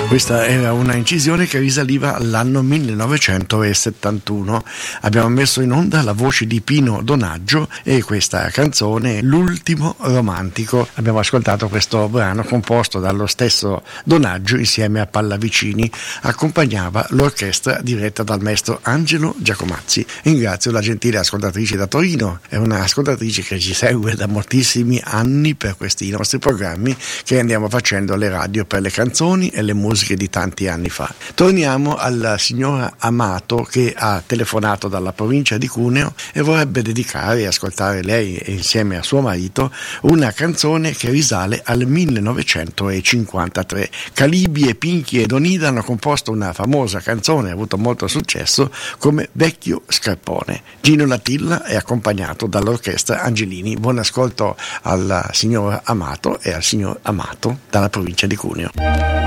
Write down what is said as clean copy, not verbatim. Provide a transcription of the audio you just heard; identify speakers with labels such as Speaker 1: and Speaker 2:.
Speaker 1: Questa era una incisione che risaliva all'anno 1971. Abbiamo messo in onda la voce di Pino Donaggio e questa canzone L'ultimo romantico. Abbiamo ascoltato questo brano composto dallo stesso Donaggio insieme a Pallavicini. Accompagnava l'orchestra diretta dal maestro Angelo Giacomazzi. Ringrazio la gentile ascoltatrice da Torino, è una ascoltatrice che ci segue da moltissimi anni per questi nostri programmi che andiamo facendo alle radio per le canzoni e le musiche di tanti anni fa. Torniamo alla signora Amato che ha telefonato dalla provincia di Cuneo e vorrebbe dedicare e ascoltare lei e insieme a suo marito una canzone che risale al 1953. Calibi e Pinchi ed Onida hanno composto una famosa canzone, ha avuto molto successo, come Vecchio Scarpone. Gino Latilla è accompagnato dall'orchestra Angelini. Buon ascolto alla signora Amato e al signor Amato dalla provincia di Cuneo.